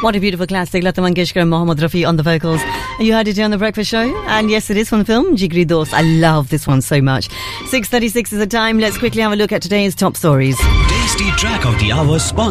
What a beautiful classic. Lata Mangeshkar and Mohammad Rafi on the vocals. You heard it here on The Breakfast Show. And yes, it is from the film Jigri Dost. I love this one so much. 6:36 is the time. Let's quickly have a look at today's top stories. Tasty track of the hour.